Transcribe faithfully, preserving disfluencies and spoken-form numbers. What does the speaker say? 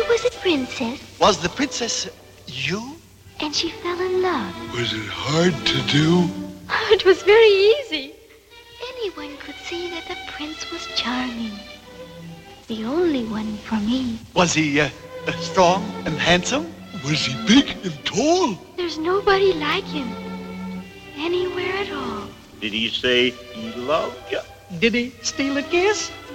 was a princess. Was the princess you? And she fell in love. Was it hard to do? It was very easy. Anyone could see that the prince was charming. The only one for me. Was he uh, strong and handsome? Was he big and tall? There's nobody like him. Anywhere at all. Did he say he loved you? Did he steal a kiss?